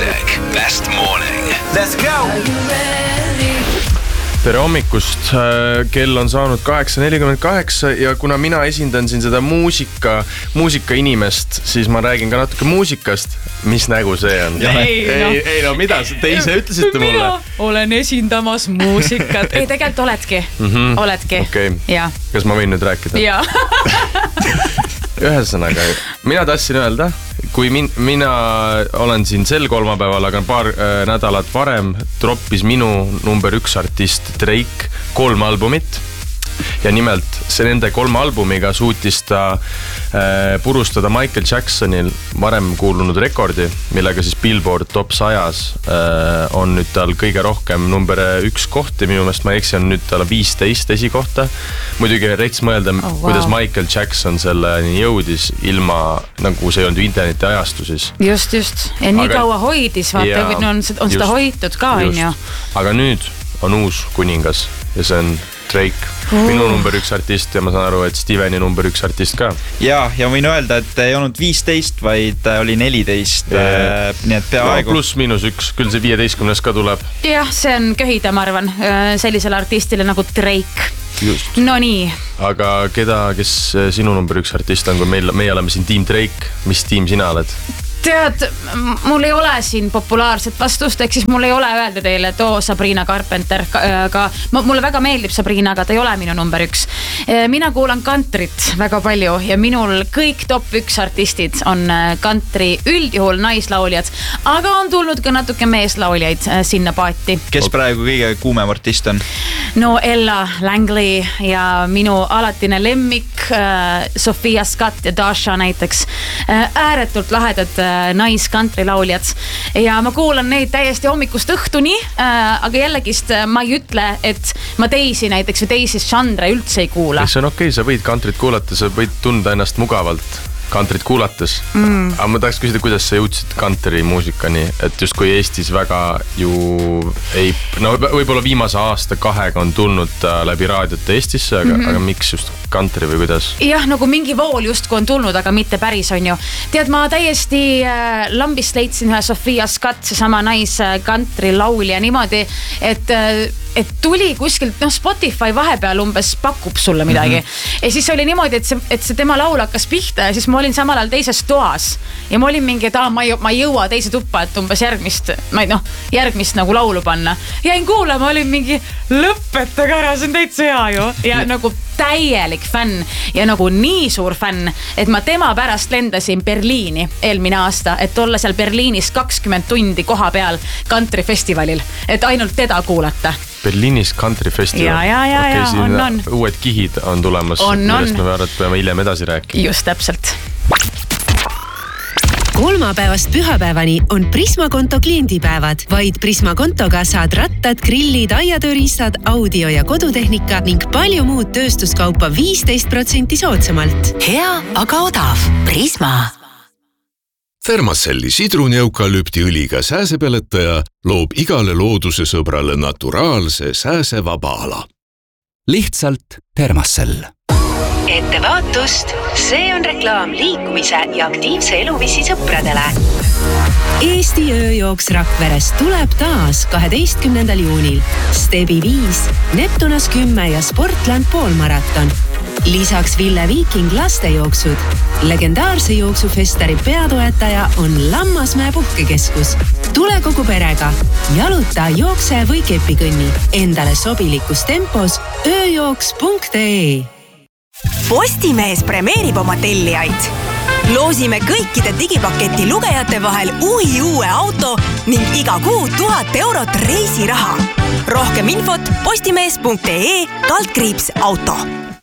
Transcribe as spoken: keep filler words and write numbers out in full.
Classic Best Morning. Let's go! Tere hommikust, kell on saanud kaheksa nelikümmend kaheksa ja kuna mina esindan siin seda muusika, muusika inimest, siis ma räägin ka natuke muusikast. Mis nägu see on? Ei, ei, no. ei no mida, te ise ütlesite mulle? Mina olen esindamas muusikat. Ei, tegelikult oledki. Mm-hmm. Oledki. Okay. Ja. Kas ma võin nüüd rääkida? Jaa. Ühesõnaga, mina tahtsin öelda, kui min, mina olen siin sel kolmapäeval, aga paar äh, nädalat varem droppis minu number üks artist Drake kolm albumit. Ja nimelt see nende kolme albumiga suutis ta äh, purustada Michael Jacksonil varem kuulunud rekordi, millega siis Billboard top sajas äh, on nüüd tal kõige rohkem number üks kohti. Minu meelest ma eksi on nüüd tal viisteist esikohta. Muidugi reits mõelda, oh, wow. kuidas Michael Jackson selleni jõudis ilma, nagu see on interneti ajastu siis. Just, just. Ja nii aga, kaua hoidis, vaata, ja, on, on just, seda hoitud ka, on ju. Aga nüüd on uus kuningas ja see on Drake, uh. minu number üks artist ja ma saan aru, et Steveni number üks artist ka. Ja, ja võin öelda, et ei olnud viisteist, vaid oli neliteist. Ja, nii et peaaegu. No, pluss miinus üks, küll see viieteistkümnes ka tuleb. Jah, see on köhida, ma arvan, sellisele artistile nagu Drake. Just. No nii. Aga keda, kes sinu number üks artist on, kui meil, meie oleme siin Team Drake, mis tiim sina oled? Tead, mul ei ole siin populaarset vastust, ehk siis mul ei ole öelda teile, et oo, Sabrina Carpenter, aga mulle väga meeldib Sabrina, aga ta ei ole minu number üks. Mina kuulan kantrit väga palju ja minul kõik top üks artistid on kantri üldjuhul naislauljad, aga on tulnud ka natuke meeslauljaid sinna paati. Kes praegu kõige kuumem artist on? No Ella Langley ja minu alatine lemmik Sofia Scott ja Dasha näiteks. Ääretult lahedad nais-kantrilauljad ja ma kuulan neid täiesti hommikust õhtuni, aga jällegist ma ei ütle, et ma teisi näiteks või teisi žanre üldse ei kuula. See on okei, okay, sa võid kantrit kuulata, sa võid tunda ennast mugavalt kantrit kuulates. Mm. Aga ma tahaks küsida, kuidas sa jõudsid kantri muusikani, et just kui Eestis väga ju ei, no võib-olla viimase aasta kahega on tulnud läbi raadiote Eestisse, aga, mm-hmm. aga miks just kantri või kuidas? Jah, nagu mingi vool just kui on tulnud, aga mitte päris on ju. Tead, ma täiesti äh, lambist leidsin ühe Sofia Scott, see sama nais kantri laulja niimoodi, et äh, et tuli kuskilt, noh Spotify vahepeal umbes pakub sulle midagi. Mm-hmm. Ja siis oli niimoodi, et see, et see tema laul hakkas pihta ja siis ma olin samal ajal teises toas. Ja ma olin mingi, et aa, ma ei, ma ei jõua teise tuppa, et umbes järgmist, ma ei noh, järgmist nagu laulu panna. Jäin kuulama, olin mingi lõpetage ära, see on täitsa hea ju. Ja nagu täielik fänn ja nagu nii suur fänn, et ma tema pärast lendasin Berliini eelmine aasta, et olla seal Berliinis kakskümmend tundi koha peal kantrifestivalil, et ainult teda kuulata. Berliinis country festival. Ja, ja, ja, okay, ja on, on. Uued kihid on tulemas, on, millest on. me vaadata peame hiljem edasi rääkima. Just täpselt. Kolmapäevast pühapäevani on Prisma konto kliendipäevad. Vaid Prisma kontoga saad rattad, grillid, aiatööriistad, audio- ja kodutehnika ning palju muud tööstuskaupa viisteist protsenti soodsamalt. Hea, aga odav. Prisma. Thermacelli sidruni-eukalüptiõliga sääsepeletaja loob igale looduse sõbrale naturaalse sääsevaba ala. Lihtsalt Thermacell. Ettevaatust, see on reklaam liikumise ja aktiivse eluviisi sõpradele. Eesti ööjooks Rakveres tuleb taas kaheteistkümnendal juunil. Stebi viis, Neptunas kümme ja Sportland poolmaraton. Lisaks Ville Viiking lastejooksud. Legendaarse jooksufestari peatoetaja on Lammasmäe puhkekeskus. Tule kogu perega. Jaluta, jookse või kepikõnni. Endale sobilikus tempos ööjooks punkt ee. Postimees premeerib oma tellijaid. Loosime kõikide digipaketi lugejate vahel uhi uue auto ning iga kuu tuhat eurot reisiraha. Rohkem infot postimees punkt ee kaldkriips auto.